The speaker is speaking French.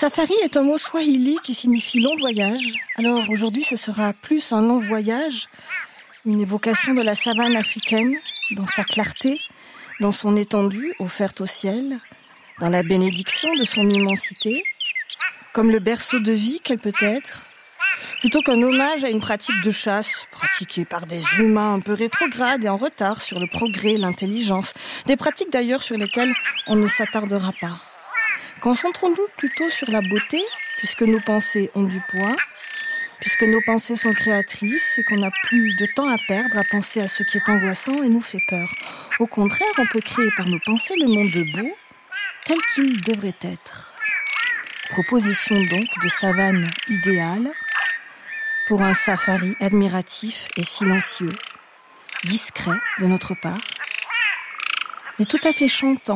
Safari est un mot swahili qui signifie long voyage. Alors aujourd'hui, ce sera plus un long voyage, une évocation de la savane africaine, dans sa clarté, dans son étendue offerte au ciel, dans la bénédiction de son immensité, comme le berceau de vie qu'elle peut être, plutôt qu'un hommage à une pratique de chasse pratiquée par des humains un peu rétrogrades et en retard sur le progrès, l'intelligence, des pratiques d'ailleurs sur lesquelles on ne s'attardera pas. Concentrons-nous plutôt sur la beauté, puisque nos pensées ont du poids, puisque nos pensées sont créatrices et qu'on n'a plus de temps à perdre à penser à ce qui est angoissant et nous fait peur. Au contraire, on peut créer par nos pensées le monde beau, tel qu'il devrait être. Proposition donc de savane idéale pour un safari admiratif et silencieux, discret de notre part, mais tout à fait chantant.